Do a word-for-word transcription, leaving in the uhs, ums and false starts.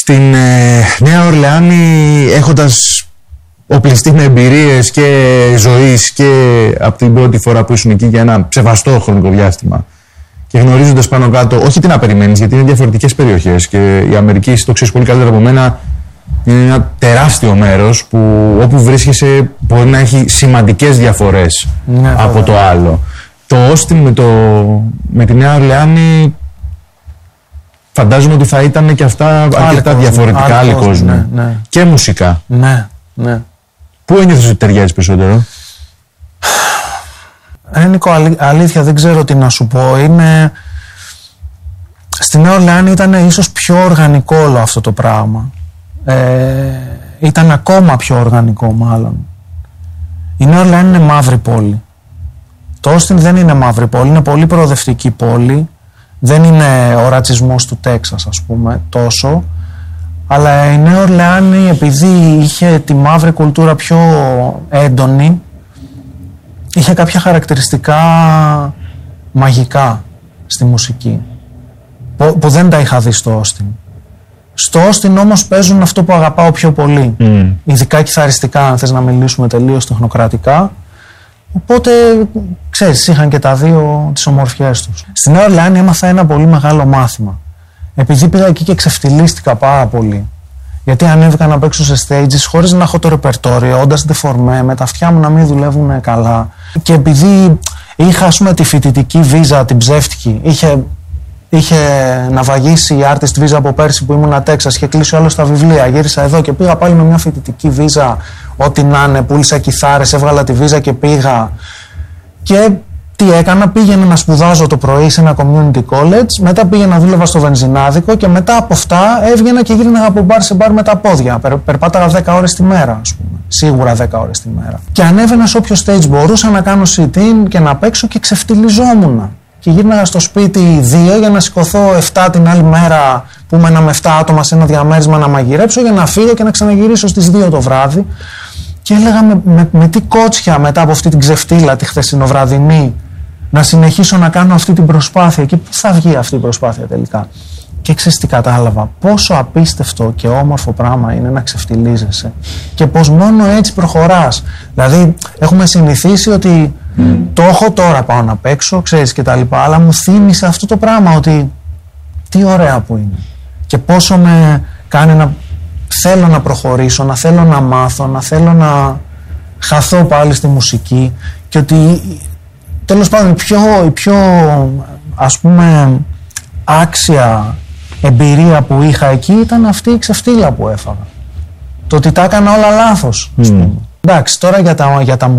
Στην ε, Νέα Ορλεάνη, έχοντας οπλιστεί με εμπειρίες και ζωής και από την πρώτη φορά που ήσουν εκεί για ένα σεβαστό χρονικό διάστημα και γνωρίζοντας πάνω κάτω, όχι τι να περιμένεις, γιατί είναι διαφορετικές περιοχές και η Αμερική, εσύ το ξέρεις πολύ καλύτερα από μένα, είναι ένα τεράστιο μέρος που όπου βρίσκεσαι μπορεί να έχει σημαντικές διαφορές ναι, από βέβαια. Το άλλο. Το Austin με, το, με τη Νέα Ορλεάνη φαντάζομαι ότι θα ήταν και αυτά αρκετά διαφορετικά, άλλοι κόσμοι. Ναι, ναι. Και μουσικά. Ναι, ναι. Πού ένιωθες ότι ταιριάζει περισσότερο? Ε, Νίκο, αλή, αλήθεια δεν ξέρω τι να σου πω. Είναι... Στη Νέα Ορλεάνη ήταν ίσως πιο οργανικό όλο αυτό το πράγμα. Ε, ήταν ακόμα πιο οργανικό μάλλον. Η Νέα Ορλεάνη είναι μαύρη πόλη. Το Austin δεν είναι μαύρη πόλη, είναι πολύ προοδευτική πόλη. Δεν είναι ο ρατσισμός του Τέξας, ας πούμε, τόσο. Αλλά η Νέα Ορλεάνη, επειδή είχε τη μαύρη κουλτούρα πιο έντονη, είχε κάποια χαρακτηριστικά μαγικά στη μουσική, που, που δεν τα είχα δει στο Austin. Στο Austin όμως παίζουν αυτό που αγαπάω πιο πολύ. Mm. Ειδικά κιθαριστικά, αν θες να μιλήσουμε τελείως τεχνοκρατικά. Οπότε, ξέρεις, είχαν και τα δύο τις ομορφιές τους. Στη Νέα Ορλεάνη έμαθα ένα πολύ μεγάλο μάθημα. Επειδή πήγα εκεί και ξεφτυλίστηκα πάρα πολύ. Γιατί ανέβηκα να παίξω σε stages χωρίς να έχω το ρεπερτόριο, όντας ντεφορμέ, με τα αυτιά μου να μην δουλεύουν καλά. Και επειδή είχα, ας πούμε, τη φοιτητική βίζα, την ψεύτικη, είχε, είχε ναυαγήσει η artist visa από πέρσι που ήμουν Τέξας, είχε κλείσει όλο τα βιβλία. Γύρισα εδώ και πήγα πάλι με μια φοιτητική βίζα, ό,τι να είναι, πούλησα κιθάρες, έβγαλα τη βίζα και πήγα. Και τι έκανα, πήγαινα να σπουδάζω το πρωί σε ένα community college, μετά πήγαινα δούλευα στο βενζινάδικο και μετά από αυτά έβγαινα και γύρναγα από μπαρ σε μπαρ με τα πόδια. Περ, περπάταγα δέκα ώρες τη μέρα, ας πούμε. Σίγουρα δέκα ώρες τη μέρα. Και ανέβαινα σε όποιο stage μπορούσα να κάνω sit-in και να παίξω και ξεφτυλιζόμουν. Και γύρναγα στο σπίτι δύο για να σηκωθώ εφτά την άλλη μέρα που ήμουν με εφτά άτομα σε ένα διαμέρισμα να μαγειρέψω για να φύγω και να ξαναγυρίσω στις δύο το βράδυ. Και έλεγα με, με, με τι κότσια μετά από αυτή την ξεφτύλα τη χθεσινοβραδινή να συνεχίσω να κάνω αυτή την προσπάθεια και πού θα βγει αυτή η προσπάθεια τελικά. Και ξέρεις τι κατάλαβα, πόσο απίστευτο και όμορφο πράγμα είναι να ξεφτυλίζεσαι και πως μόνο έτσι προχωράς. Δηλαδή έχουμε συνηθίσει ότι mm. το έχω τώρα, πάω να παίξω, ξέρεις και τα λοιπά, αλλά μου θύμισε αυτό το πράγμα ότι τι ωραία που είναι και πόσο με κάνει να θέλω να προχωρήσω, να θέλω να μάθω, να θέλω να χαθώ πάλι στη μουσική και ότι τέλος πάντων η πιο, η πιο ας πούμε άξια εμπειρία που είχα εκεί ήταν αυτή η ξεφτύλα που έφαγα. Το ότι τα έκανα όλα λάθος, ας πούμε. Mm. Εντάξει, τώρα για τα, για τα